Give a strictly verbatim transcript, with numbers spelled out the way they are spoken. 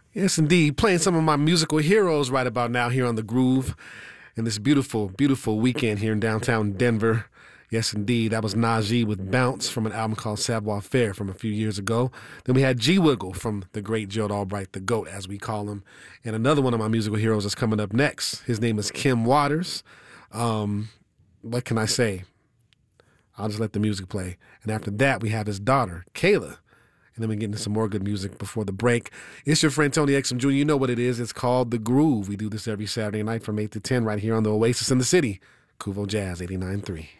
Yes, indeed. Playing some of my musical heroes right about now here on The Groove in this beautiful, beautiful weekend here in downtown Denver. Yes, indeed. That was Najee with Bounce from an album called Savoir Faire from a few years ago. Then we had G Wiggle from the great Gerald Albright, the GOAT, as we call him. And another one of my musical heroes is coming up next. His name is Kim Waters. Um, what can I say? I'll just let the music play. And after that, we have his daughter, Kayla. And then we get into some more good music before the break. It's your friend Tony Exum Junior You know what it is. It's called The Groove. We do this every Saturday night from eight to ten right here on the Oasis in the City. Kuvo Jazz eighty-nine point three.